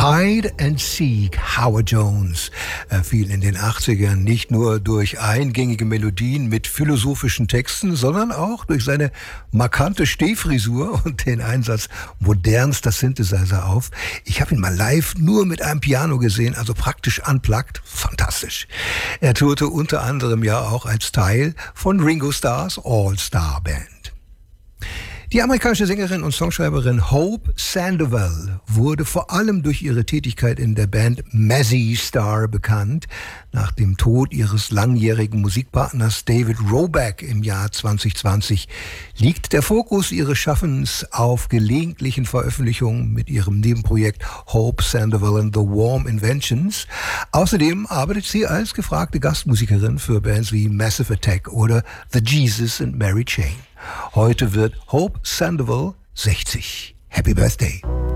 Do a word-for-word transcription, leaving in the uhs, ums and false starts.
Hide and Seek, Howard Jones, er fiel in den achtzigern nicht nur durch eingängige Melodien mit philosophischen Texten, sondern auch durch seine markante Stehfrisur und den Einsatz modernster Synthesizer auf. Ich habe ihn mal live nur mit einem Piano gesehen, also praktisch unplugged. Fantastisch. Er tourte unter anderem ja auch als Teil von Ringo Starrs All-Star Band. Die amerikanische Sängerin und Songschreiberin Hope Sandoval wurde vor allem durch ihre Tätigkeit in der Band Mazzy Star bekannt. Nach dem Tod ihres langjährigen Musikpartners David Roback im Jahr zwanzig zwanzig liegt der Fokus ihres Schaffens auf gelegentlichen Veröffentlichungen mit ihrem Nebenprojekt Hope Sandoval and the Warm Inventions. Außerdem arbeitet sie als gefragte Gastmusikerin für Bands wie Massive Attack oder The Jesus and Mary Chain. Heute wird Hope Sandoval sechzig. Happy Birthday!